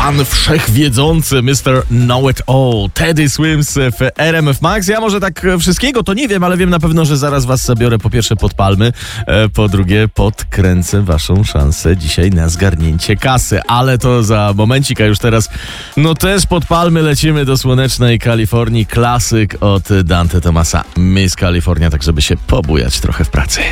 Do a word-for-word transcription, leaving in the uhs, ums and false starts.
pan wszechwiedzący mister Know It All, Teddy Swims w R M F Max. Ja może tak wszystkiego to nie wiem, ale wiem na pewno, że zaraz was zabiorę po pierwsze pod palmy, po drugie podkręcę waszą szansę dzisiaj na zgarnięcie kasy, ale to za momencik, a już teraz no też pod palmy lecimy do słonecznej Kalifornii. Klasyk od Dante Thomasa, Miss California, tak żeby się pobujać trochę w pracy.